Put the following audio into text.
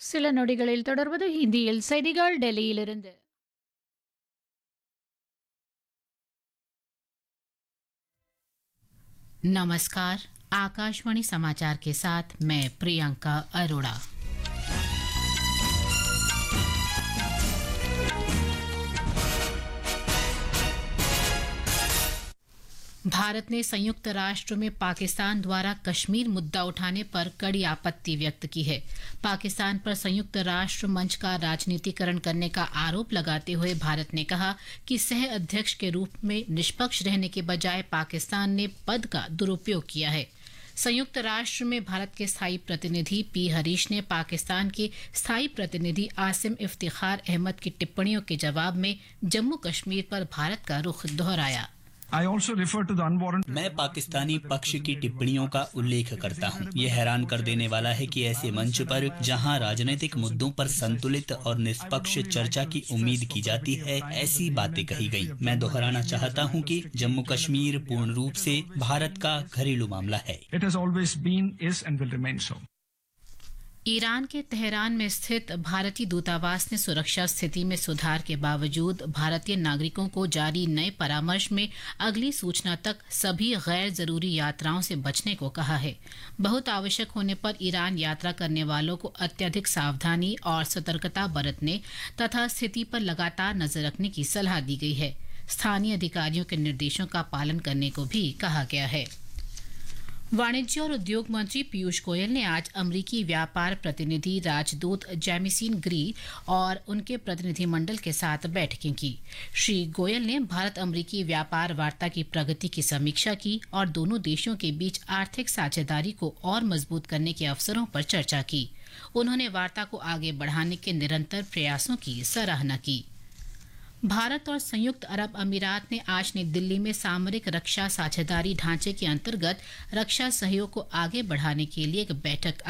சில நொடிகளில் தொடர்வது ஹிந்தியில் செய்திகள் டெல்லியிலிருந்து. नमस्कार। आकाशवाणी समाचार के साथ मैं प्रियंका अरोड़ा। भारत ने संयुक्त राष्ट्र में पाकिस्तान द्वारा कश्मीर मुद्दा उठाने पर कड़ी आपत्ति व्यक्त की है। पाकिस्तान पर संयुक्त राष्ट्र मंच का राजनीतिकरण करने का आरोप लगाते हुए भारत ने कहा कि सह अध्यक्ष के रूप में निष्पक्ष रहने के बजाय पाकिस्तान ने पद का दुरुपयोग किया है। संयुक्त राष्ट्र में भारत के स्थायी प्रतिनिधि पी हरीश ने पाकिस्तान के स्थायी प्रतिनिधि आसिम इफ्तिखार अहमद की टिप्पणियों के जवाब में जम्मू कश्मीर पर भारत का रुख दोहराया। मैं पाकिस्तानी पक्ष की टिप्पणियों का उल्लेख करता हूं। ये हैरान कर देने वाला है कि ऐसे मंच पर जहां राजनीतिक मुद्दों पर संतुलित और निष्पक्ष चर्चा की उम्मीद की जाती है, ऐसी बातें कही गई। मैं दोहराना चाहता हूं कि जम्मू कश्मीर पूर्ण रूप से भारत का घरेलू मामला है। ईरान के तेहरान में स्थित भारतीय दूतावास ने सुरक्षा स्थिति में सुधार के बावजूद भारतीय नागरिकों को जारी नए परामर्श में अगली सूचना तक सभी गैर जरूरी यात्राओं से बचने को कहा है। बहुत आवश्यक होने पर ईरान यात्रा करने वालों को अत्यधिक सावधानी और सतर्कता बरतने तथा स्थिति पर लगातार नजर रखने की सलाह दी गई है। स्थानीय अधिकारियों के निर्देशों का पालन करने को भी कहा गया है। वाणिज्य और उद्योग मंत्री पीयूष गोयल ने आज अमरीकी व्यापार प्रतिनिधि राजदूत जैमिसन ग्री और उनके प्रतिनिधिमंडल के साथ बैठकें की। श्री गोयल ने भारत अमरीकी व्यापार वार्ता की प्रगति की समीक्षा की और दोनों देशों के बीच आर्थिक साझेदारी को और मजबूत करने के अवसरों पर चर्चा की। उन्होंने वार्ता को आगे बढ़ाने के निरंतर प्रयासों की सराहना की। भारत और संयुक्त अरब अमीरात ने आज नई दिल्ली में सामरिक रक्षा साझेदारी ढांचे के अंतर्गत रक्षा सहयोग को आगे बढ़ाने के लिए एक बैठक